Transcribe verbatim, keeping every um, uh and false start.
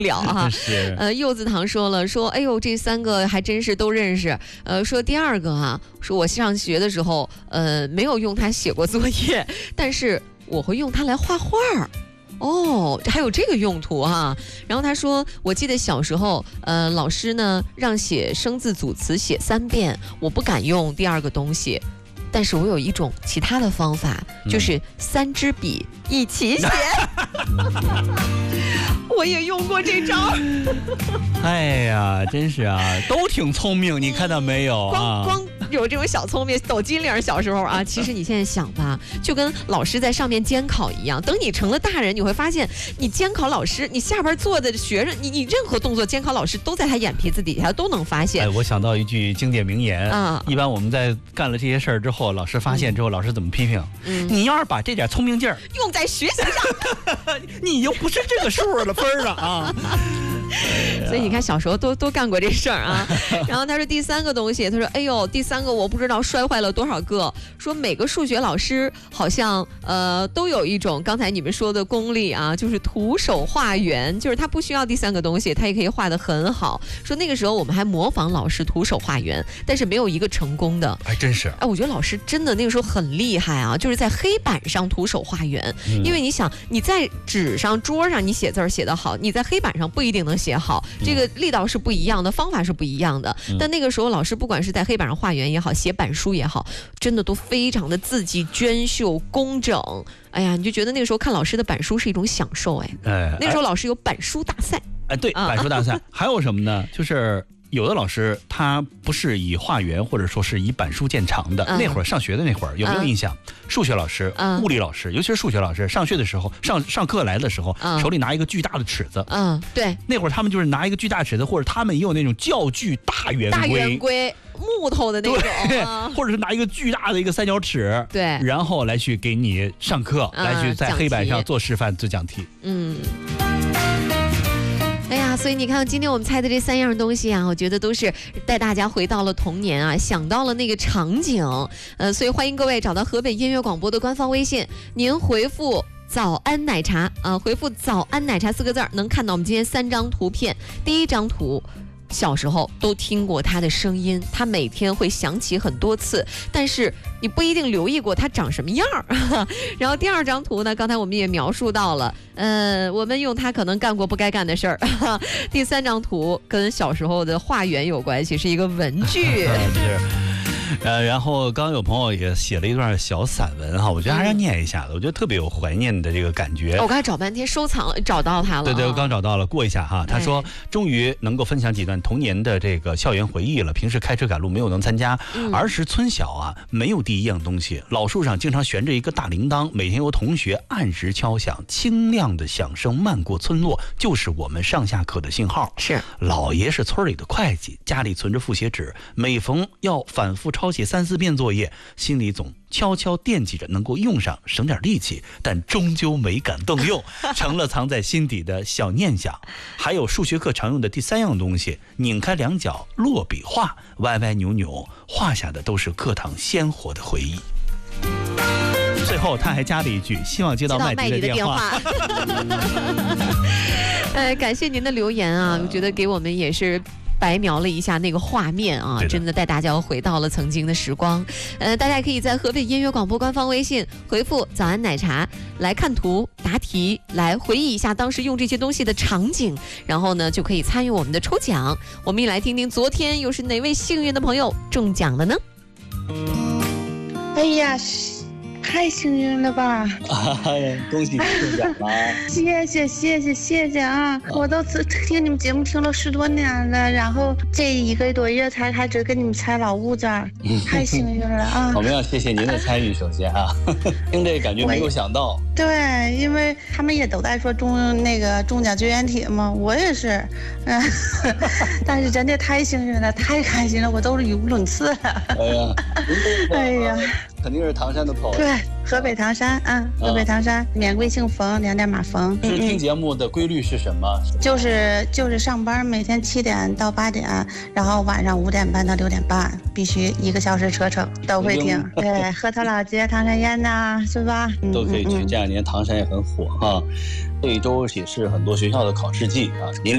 了啊。 是。 呃，柚子糖说了，说哎呦，这三个还真是都认识。呃，说第二个啊，说我上学的时候，呃，没有用它写过作业，但是我会用它来画画。哦，这还有这个用途哈、啊。然后他说，我记得小时候，呃，老师呢让写生字组词写三遍，我不敢用第二个东西，但是我有一种其他的方法，就是三支笔一起写。我也用过这招。 哎呀，真是啊，都挺聪明，你看到没有啊？ 光光有这种小聪明，抖机灵。小时候啊，其实你现在想吧，就跟老师在上面监考一样。等你成了大人，你会发现，你监考老师，你下边坐的学生，你你任何动作，监考老师都在他眼皮子底下都能发现。 哎，我想到一句经典名言啊，一般我们在干了这些事儿之后，老师发现之后，嗯、老师怎么批评？嗯，你要是把这点聪明劲儿用在学习上， 你又不是这个数的分儿了啊。 所以你看，小时候都都干过这事儿啊。然后他说第三个东西，他说：“哎呦，第三个我不知道摔坏了多少个。说每个数学老师好像呃都有一种刚才你们说的功力啊，就是徒手画圆，就是他不需要第三个东西，他也可以画得很好。说那个时候我们还模仿老师徒手画圆，但是没有一个成功的。 还真是。 哎，我觉得老师真的那个时候很厉害啊，就是在黑板上徒手画圆。嗯、因为你想你在纸上、桌上你写字儿写得好，你在黑板上不一定能写好，这个力道是不一样的，方法是不一样的。但那个时候老师不管是在黑板上画圆也好，写板书也好，真的都非常的字迹娟秀工整。哎呀，你就觉得那个时候看老师的板书是一种享受。哎，哎那个时候老师有板书大赛。 哎，对，板书大赛。还有什么呢？就是有的老师他不是以画圆或者说是以板书见长的。嗯、那会儿上学的那会儿有没有印象？嗯、数学老师、嗯、物理老师，尤其是数学老师，上学的时候上上课来的时候，嗯、手里拿一个巨大的尺子。 嗯，对。 那会儿他们就是拿一个巨大尺子，或者他们也有那种教具大圆规。 大圆规。木头的那种， 对，或者是拿一个巨大的一个三角尺， 对， 然后来去给你上课，嗯、来去在黑板上做示范、做讲题。 嗯。哎呀，所以你看，今天我们猜的这三样东西啊，我觉得都是带大家回到了童年啊，想到了那个场景。呃，所以欢迎各位找到河北音乐广播的官方微信，您回复早安奶茶啊，回复早安奶茶四个字能看到我们今天三张图片。第一张图。小时候都听过他的声音，他每天会响起很多次，但是你不一定留意过他长什么样儿。然后第二张图呢，刚才我们也描述到了，呃，我们用他可能干过不该干的事儿。第三张图跟小时候的画圆有关系，是一个文具。 是。呃，然后刚刚有朋友也写了一段小散文哈，我觉得还是要念一下的，我觉得特别有怀念的这个感觉。 我刚才找半天收藏了，找到它了。 对对，我刚找到了，过一下哈。他说，终于能够分享几段童年的这个校园回忆了。平时开车赶路没有能参加，嗯、儿时村小啊，没有第一样东西。老树上经常悬着一个大铃铛，每天由同学按时敲响，清亮的响声漫过村落，就是我们上下课的信号。 是， 老爷是村里的会计，家里存着复写纸，每逢要反复抄写三四遍作业，心里总悄悄惦记着能够用上，省点力气，但终究没敢动用，成了藏在心底的小念想。还有数学课常用的第三样东西，拧开两角落笔画，歪歪扭扭画下的都是课堂鲜活的回忆。最后他还加了一句，希望接到麦迪的电话。 呃，感谢您的留言啊，我觉得给我们也是白描了一下那个画面啊，真的带大家回到了曾经的时光。呃，大家可以在河北音乐广播官方微信回复早安奶茶来看图答题，来回忆一下当时用这些东西的场景，然后呢就可以参与我们的抽奖。我们一来听听昨天又是哪位幸运的朋友中奖了呢？ 哎呀，太幸运了吧！ 哎呀，恭喜你中奖了！ 谢谢谢谢谢谢啊！我都听你们节目听了十多年了，然后这一个多月才开始跟你们猜老物件，太幸运了啊！ 我们要谢谢您的参与，首先啊，听这感觉没有想到。 对，因为他们也都在说中那个中奖绝缘体嘛，我也是，嗯，但是真的太幸运了，太开心了，我都是语无伦次了。哎呀，哎呀。 肯定是唐山的朋友。 对，河北唐山啊，河北唐山，免贵姓冯，两点马冯。 是听节目的规律是什么？ 就是就是上班，每天七点到八点，然后晚上五点半到六点半，必须一个小时车程都会听。对，核桃老街、唐山宴呐，是吧？ 都可以去。这两年唐山也很火哈，这一周也是很多学校的考试季啊。您